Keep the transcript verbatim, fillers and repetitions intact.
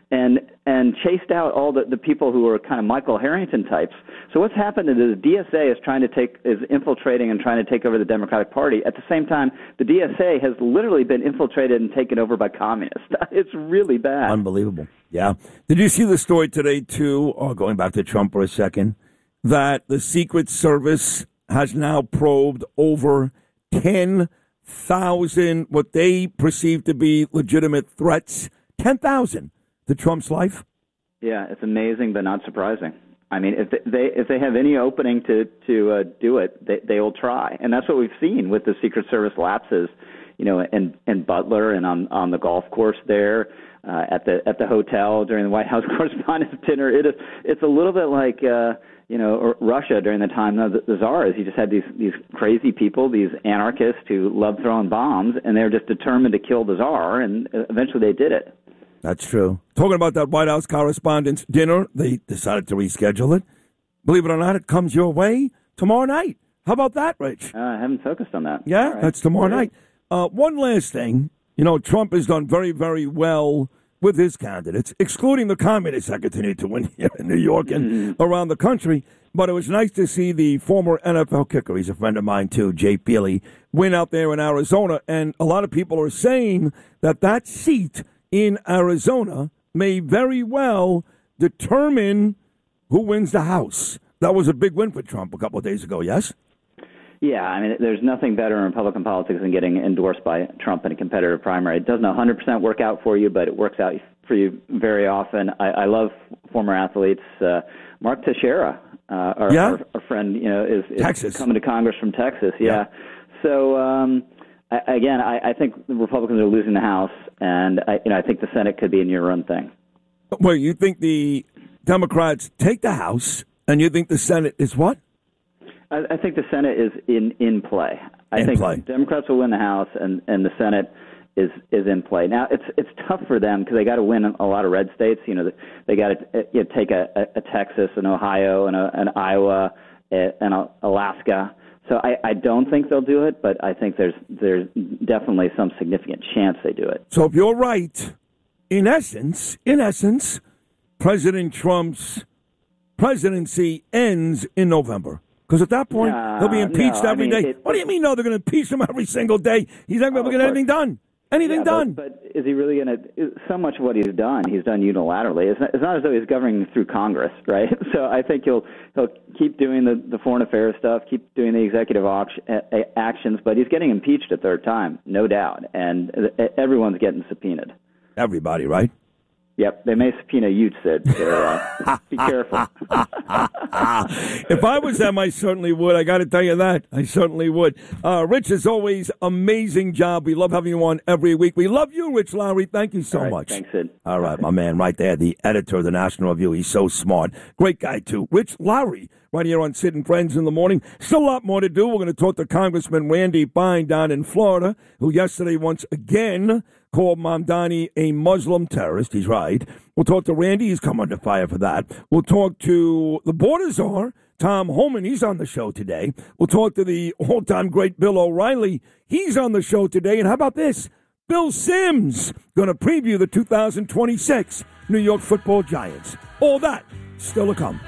and and chased out all the, the people who were kind of Michael Harrington types. So what's happened is the D S A is trying to take is infiltrating and trying to take over the Democratic Party. At the same time, the D S A has literally been infiltrated and taken over by communists. It's really bad. Unbelievable. Yeah. Did you see the story today, too, oh, going back to Trump for a second, that the Secret Service has now probed over ten thousand what they perceive to be legitimate threats, ten thousand to Trump's life? Yeah, it's amazing, but not surprising. I mean, if they if they have any opening to to uh, do it, they they will try, and that's what we've seen with the Secret Service lapses, you know, in in Butler and on on the golf course there, uh, at the at the hotel during the White House Correspondents' Dinner. It is it's a little bit like. Uh, You know, Russia during the time of the czars. You just had these these crazy people, these anarchists who loved throwing bombs, and they were just determined to kill the czar, and eventually they did it. That's true. Talking about that White House Correspondents' Dinner, they decided to reschedule it. Believe it or not, it comes your way tomorrow night. How about that, Rich? Uh, I haven't focused on that. Yeah, right. That's tomorrow night. Uh, one last thing. You know, Trump has done very, very well with his candidates, excluding the communists that continue to win here in New York and mm-hmm. around the country. But it was nice to see the former N F L kicker, he's a friend of mine too, Jay Peely, win out there in Arizona. And a lot of people are saying that that seat in Arizona may very well determine who wins the House. That was a big win for Trump a couple of days ago, yes? Yeah, I mean, there's nothing better in Republican politics than getting endorsed by Trump in a competitive primary. It doesn't one hundred percent work out for you, but it works out for you very often. I, I love former athletes. Uh, Mark Teixeira, uh, our, yeah. our, our friend, you know, is, is Texas. coming to Congress from Texas. Yeah. yeah. So um, I, again, I, I think the Republicans are losing the House, and I, you know, I think the Senate could be a near-run thing. Well, you think the Democrats take the House, and you think the Senate is what? I think the Senate is in, in play. I in think play. Democrats will win the House, and, and the Senate is is in play. Now, it's it's tough for them because they got to win a lot of red states. You know, they got to you know, take a, a Texas, an Ohio, and a, an Iowa, and a Alaska. So I, I don't think they'll do it, but I think there's there's definitely some significant chance they do it. So if you're right, in essence, in essence, President Trump's presidency ends in November. Because at that point, uh, he'll be impeached no, every I mean, day. It, what do you mean, no, they're going to impeach him every single day? He's not going to oh, get anything done. Anything yeah, done. But, but is he really going to – so much of what he's done, he's done unilaterally. It's not, it's not as though he's governing through Congress, right? So I think he'll he'll keep doing the, the foreign affairs stuff, keep doing the executive actions, but he's getting impeached a third time, no doubt. And everyone's getting subpoenaed. Everybody, right? Yep, they may subpoena you, Sid, so uh, be careful. If I was them, I certainly would. I got to tell you that. I certainly would. Uh, Rich, as always, amazing job. We love having you on every week. We love you, Rich Lowry. Thank you so All right, much. Thanks, Sid. All right, my man, right there, the editor of the National Review. He's so smart. Great guy, too. Rich Lowry, right here on Sid and Friends in the Morning. Still a lot more to do. We're going to talk to Congressman Randy Bine down in Florida, who yesterday once again called Mamdani a Muslim terrorist. He's right. We'll talk to Randy. He's come under fire for that. We'll talk to the border czar, Tom Homan. He's on the show today. We'll talk to the all-time great Bill O'Reilly. He's on the show today. And how about this? Bill Sims going to preview the two thousand twenty-six New York Football Giants. All that still to come.